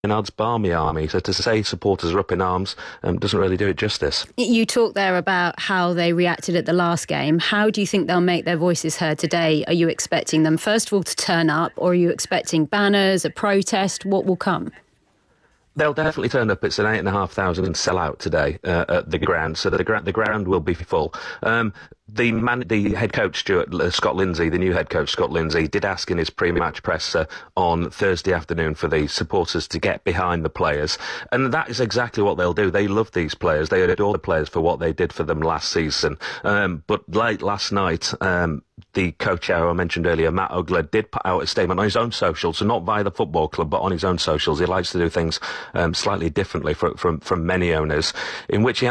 Maynard's Barmy Army. So to say supporters are up in arms doesn't really do it justice. You talked there about how they reacted at the last game. How do you think they'll make their voices heard today? Are you expecting them, first of all, to turn up, or are you expecting banners, a protest? What will come? They'll definitely turn up. It's an 8,500 sellout today at the ground, so the ground will be full. The head coach, Scott Lindsay, the new head coach, Scott Lindsay, did ask in his pre-match press on Thursday afternoon for the supporters to get behind the players. And that is exactly what they'll do. They love these players. They adore the players for what they did for them last season. But late last night, the coach I mentioned earlier, Matt Ugler, did put out a statement on his own socials, so not via the football club, but on his own socials. He likes to do things slightly differently from many owners, in which he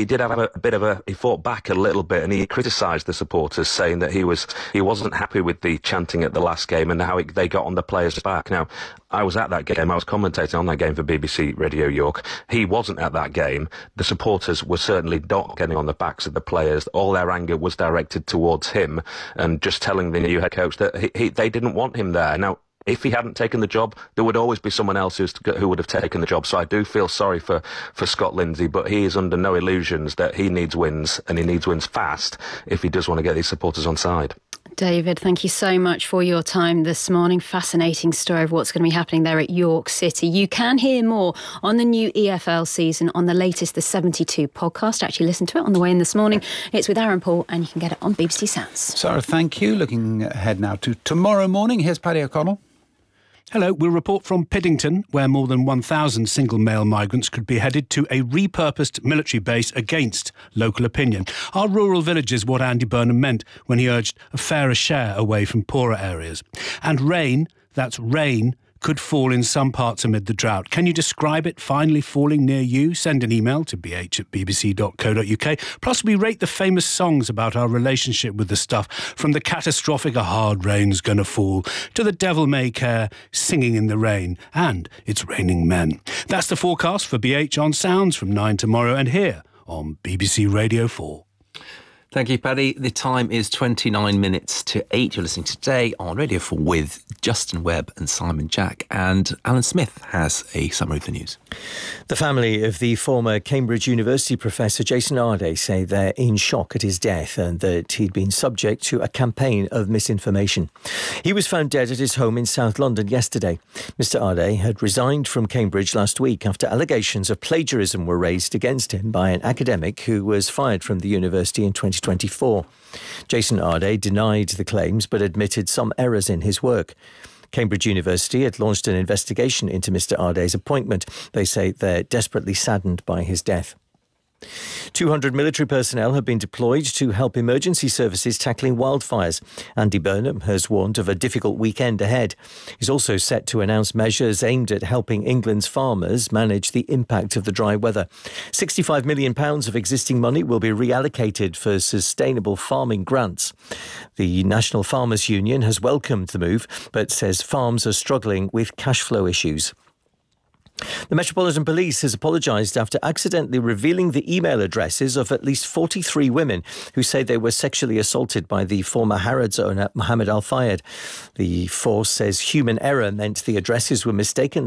fought back a little bit, and he criticised the supporters, saying that he wasn't happy with the chanting at the last game and how they got on the players' back. Now, I was at that game. I was commentating on that game for BBC Radio York. He wasn't at that game. The supporters were certainly not getting on the backs of the players. All their anger was directed towards him and just telling the new head coach that they didn't want him there. Now, if he hadn't taken the job, there would always be someone else who would have taken the job. So I do feel sorry for Scott Lindsay, but he is under no illusions that he needs wins, and he needs wins fast if he does want to get these supporters on side. David, thank you so much for your time this morning. Fascinating story of what's going to be happening there at York City. You can hear more on the new EFL season on the latest The 72 podcast. Actually, listen to it on the way in this morning. It's with Aaron Paul, and you can get it on BBC Sounds. Sarah, thank you. Looking ahead now to tomorrow morning. Here's Paddy O'Connell. Hello, we'll report from Piddington, where more than 1,000 single male migrants could be headed to a repurposed military base against local opinion. Our rural village is what Andy Burnham meant when he urged a fairer share away from poorer areas. And rain, that's rain, could fall in some parts amid the drought. Can you describe it finally falling near you? Send an email to bh@bbc.co.uk. Plus, we rate the famous songs about our relationship with the stuff, from the catastrophic "A Hard Rain's Gonna Fall" to the Devil May Care, "Singing in the Rain" and "It's Raining Men." That's the forecast for BH on Sounds from 9 tomorrow and here on BBC Radio 4. Thank you, Paddy. The time is 29 minutes to 8. You're listening today on Radio 4 with Justin Webb and Simon Jack. And Alan Smith has a summary of the news. The family of the former Cambridge University professor Jason Arde say they're in shock at his death and that he'd been subject to a campaign of misinformation. He was found dead at his home in South London yesterday. Mr. Arde had resigned from Cambridge last week after allegations of plagiarism were raised against him by an academic who was fired from the university in 2024. Jason Arde denied the claims but admitted some errors in his work. Cambridge University had launched an investigation into Mr. Arde's appointment. They say they're desperately saddened by his death. 200 military personnel have been deployed to help emergency services tackling wildfires. Andy Burnham has warned of a difficult weekend ahead. He's also set to announce measures aimed at helping England's farmers manage the impact of the dry weather. £65 million of existing money will be reallocated for sustainable farming grants. The National Farmers Union has welcomed the move, but says farms are struggling with cash flow issues. The Metropolitan Police has apologised after accidentally revealing the email addresses of at least 43 women who say they were sexually assaulted by the former Harrods owner Mohammed Al Fayed. The force says human error meant the addresses were mistakenly